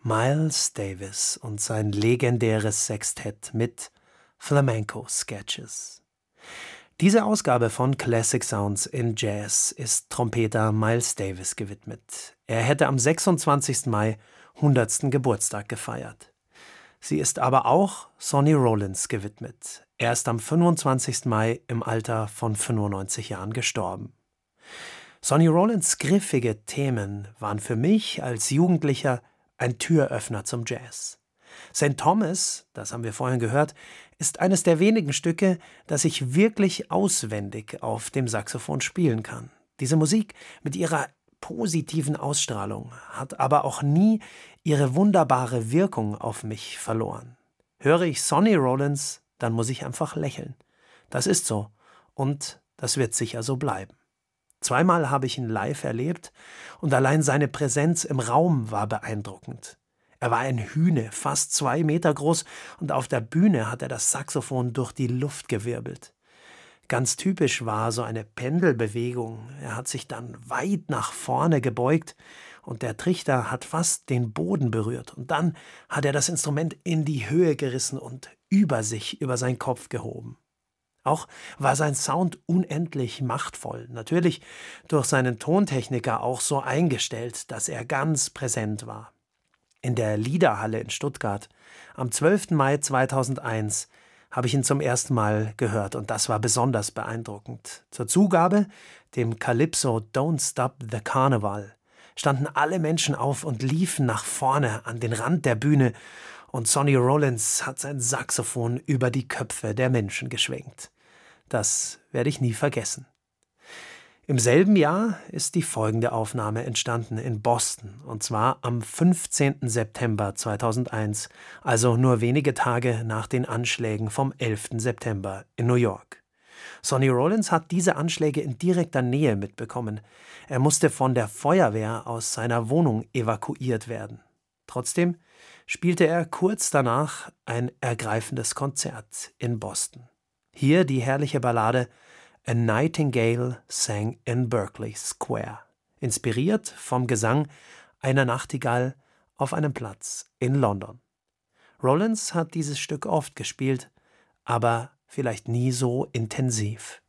Miles Davis und sein legendäres Sextett mit Flamenco Sketches. Diese Ausgabe von Classic Sounds in Jazz ist Trompeter Miles Davis gewidmet. Er hätte am 26. Mai 100. Geburtstag gefeiert. Sie ist aber auch Sonny Rollins gewidmet. Er ist am 25. Mai im Alter von 95 Jahren gestorben. Sonny Rollins griffige Themen waren für mich als Jugendlicher ein Türöffner zum Jazz. St. Thomas, das haben wir vorhin gehört, ist eines der wenigen Stücke, das ich wirklich auswendig auf dem Saxophon spielen kann. Diese Musik mit ihrer positiven Ausstrahlung hat aber auch nie ihre wunderbare Wirkung auf mich verloren. Höre ich Sonny Rollins, dann muss ich einfach lächeln. Das ist so und das wird sicher so bleiben. Zweimal habe ich ihn live erlebt und allein seine Präsenz im Raum war beeindruckend. Er war ein Hühne, fast 2 Meter groß, und auf der Bühne hat er das Saxophon durch die Luft gewirbelt. Ganz typisch war so eine Pendelbewegung. Er hat sich dann weit nach vorne gebeugt und der Trichter hat fast den Boden berührt. Und dann hat er das Instrument in die Höhe gerissen und über seinen Kopf gehoben. Auch war sein Sound unendlich machtvoll, natürlich durch seinen Tontechniker auch so eingestellt, dass er ganz präsent war. In der Liederhalle in Stuttgart am 12. Mai 2001 habe ich ihn zum ersten Mal gehört und das war besonders beeindruckend. Zur Zugabe, dem Calypso Don't Stop the Carnival, standen alle Menschen auf und liefen nach vorne an den Rand der Bühne und Sonny Rollins hat sein Saxophon über die Köpfe der Menschen geschwenkt. Das werde ich nie vergessen. Im selben Jahr ist die folgende Aufnahme entstanden in Boston, und zwar am 15. September 2001, also nur wenige Tage nach den Anschlägen vom 11. September in New York. Sonny Rollins hat diese Anschläge in direkter Nähe mitbekommen. Er musste von der Feuerwehr aus seiner Wohnung evakuiert werden. Trotzdem spielte er kurz danach ein ergreifendes Konzert in Boston. Hier die herrliche Ballade A Nightingale Sang in Berkeley Square, inspiriert vom Gesang einer Nachtigall auf einem Platz in London. Rollins hat dieses Stück oft gespielt, aber vielleicht nie so intensiv.